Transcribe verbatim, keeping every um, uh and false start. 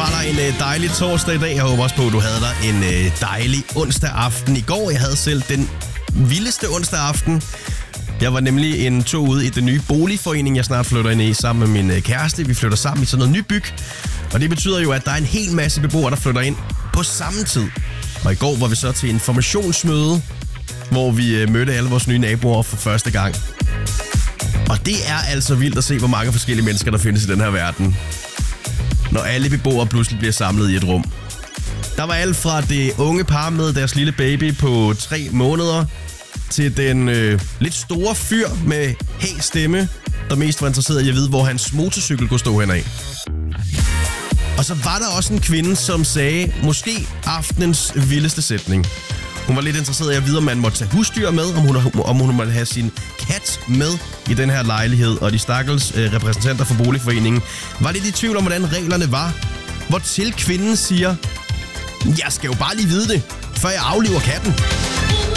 var der en øh, dejlig torsdag i dag. Jeg håber også på, at du havde der en øh, dejlig onsdag aften i går. Jeg havde selv den vildeste onsdag aften. Jeg var nemlig en tur ude i den nye boligforening, jeg snart flytter ind i sammen med min øh, kæreste. Vi flytter sammen i sådan noget nybyg. Og det betyder jo, at der er en hel masse beboere, der flytter ind på samme tid. Og i går var vi så til informationsmøde, hvor vi øh, mødte alle vores nye naboer for første gang. Og det er altså vildt at se, hvor mange forskellige mennesker, der findes i den her verden. Når alle beboere pludselig bliver samlet i et rum. Der var alt fra det unge par med deres lille baby på tre måneder, til den øh, lidt store fyr med hæs stemme, der mest var interesseret i at vide, hvor hans motorcykel kunne stå henad. Og så var der også en kvinde, som sagde, måske aftenens vildeste sætning. Hun var lidt interesseret i at vide, om man måtte tage husdyr med, om hun, om hun måtte have sin kat med i den her lejlighed. Og de stakkels øh, repræsentanter for boligforeningen var lidt i tvivl om, hvordan reglerne var. Hvortil kvinden siger, jeg skal jo bare lige vide det, før jeg afliver katten.